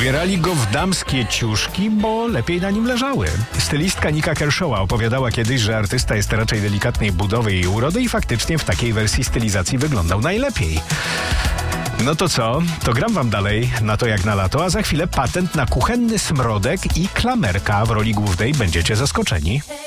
Ubierali go w damskie ciuszki, bo lepiej na nim leżały. Stylistka Nika Kershawa opowiadała kiedyś, że artysta jest raczej delikatnej budowy i urody i faktycznie w takiej wersji stylizacji wyglądał najlepiej. No to co? To gram wam dalej na to jak na lato, a za chwilę patent na kuchenny smrodek i klamerka w roli głównej. Będziecie zaskoczeni.